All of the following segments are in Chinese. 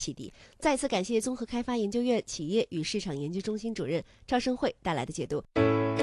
启迪。再次感謝綜合開發研究院企業與市場研究中心主任趙生慧帶來的解讀。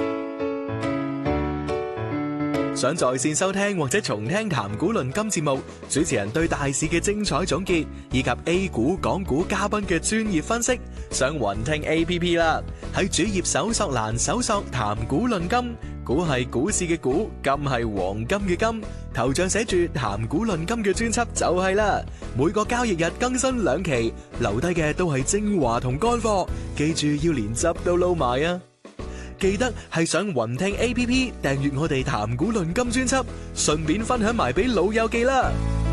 想在線收聽或者重聽談股論金節目，主持人對大市嘅精彩總結，以及 A 股、港股嘉賓嘅專業分析，上雲聽 APP 啦。喺主頁搜索欄搜索談股論金，股係股市嘅股，金係黃金嘅金，頭像寫住談股論金嘅專輯就係啦。每個交易日更新2期，留低嘅都係精華同乾貨，記住要連汁都撈埋啊！記得係上雲聽 APP 訂閱我哋談股論金專輯，順便分享埋俾老友記啦。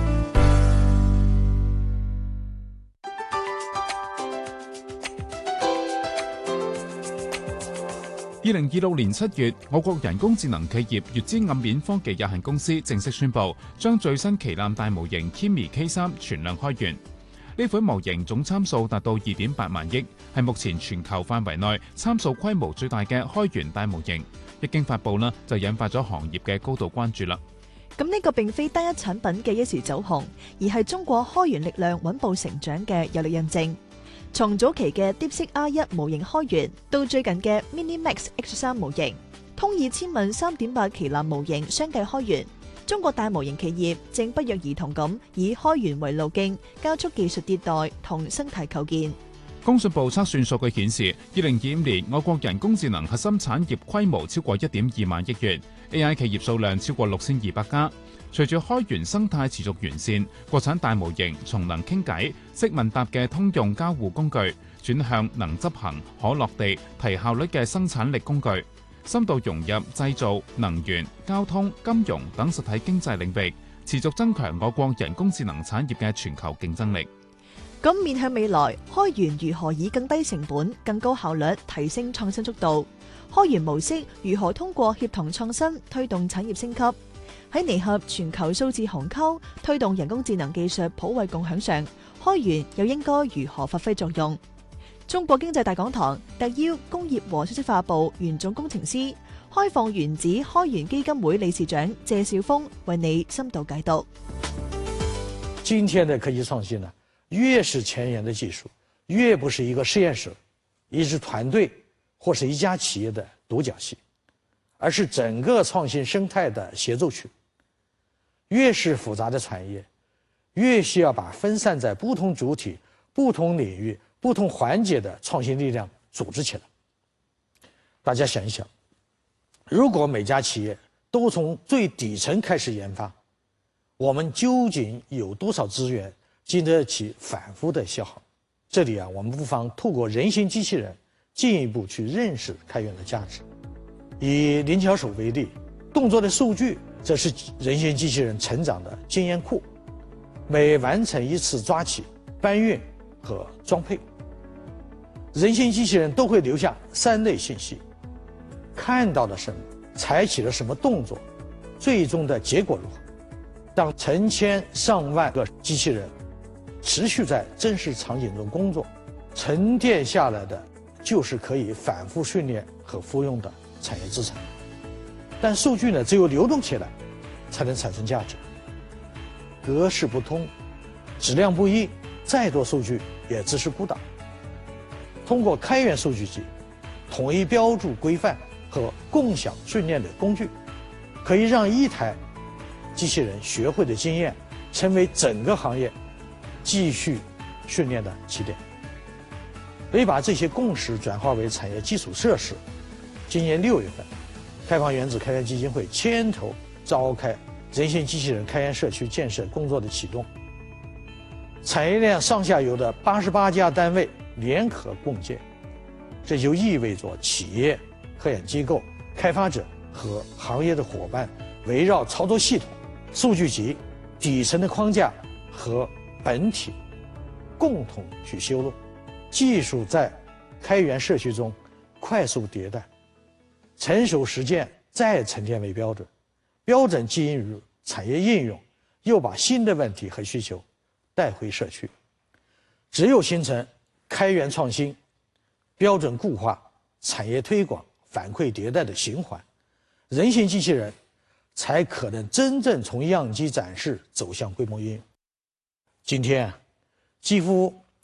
2026年7月，我國人工智能企業粵知暗面科技有限公司正式宣布，將最新旗艦大模型 Kimi K3 全量開源。呢款模型總參數達到2.8萬億，係目前全球範圍內參數規模最大嘅開源大模型。一經發布啦，就引發咗行業嘅高度關注啦。 咁呢個並非單一產品嘅一時走紅，而係中國開源力量穩步成長嘅有力印證。從早期嘅 DeepSeek R1 模型開源，到最近嘅 MiniMax X3 模型，通義千問 3.8 旗艦模型相繼開源。中國大模型企業正不約而同咁以開源為路徑，加速技術迭代同生態構建。 工信部測算數據顯示，2025年我國人工智能核心產業規模超過1.2萬億元 ，AI 企業數量超過6200家。隨住開源生態持續完善，國產大模型從能傾偈、識問答嘅通用交互工具，轉向能執行、可落地、提效率嘅生產力工具，深度融入製造、能源、交通、金融等實體經濟領域，持續增強我國人工智能產業嘅全球競爭力。 咁面向未來，開源如何以更低成本、更高效率提升創新速度？開源模式如何通過協同創新推動產業升級？喺彌合全球數字鴻溝、推動人工智能技術普惠共享上，開源又應該如何發揮作用？中國經濟大講堂特邀工業和信息化部原總工程師、開放原子開源基金會理事長謝兆峰為你深度解讀。 今天的科技創新呢，越是前沿的技術，越不是一個實驗室、一支團隊或是一家企業的獨角戲，而是整個創新生態的協奏曲。越是複雜的產業，越需要把分散在不同主體、不同領域、不同環節的創新力量組織起來。大家想一想，如果每家企業都從最底層開始研發，我們究竟有多少資源經得起反覆的消耗？這裡我們不妨透過人形機器人進一步去認識開源的價值。以靈巧手為例，動作的數據則是人形機器人成長的經驗庫。每完成一次抓取、搬運和裝配，人形機器人都會留下3類信息：看到了什麼，採取了什麼動作，最終的結果如何。當成千上萬個機器人持續在真實場景中工作，沉澱下來的就是可以反覆訓練和復用的產業資產。但數據呢，只有流動起來才能產生價值。格式不通，質量不一，再多數據也只是孤島。通過開源數據集、統一標註規範和共享訓練的工具，可以讓一台機器人學會的經驗成為整個行業繼續訓練的起點。可以把這些共識轉化為產業基礎設施。今年6月份，開放原子開源基金會牽頭召開人形機器人開源社區建設工作的啟動，產業鏈上下游的88家單位聯合共建，這就意味着企業、科研機構、開發者和行業的夥伴圍繞操作系統、數據集、底層的框架和本體，共同去修路，技術在開源社區中快速迭代，成熟實踐再沉澱為標準，標準進入產業應用，又把新的問題和需求帶回社區。只有形成開源創新、標準固化、產業推廣、反饋迭代的循環，人形機器人才可能真正從樣機展示走向規模應用。今天幾乎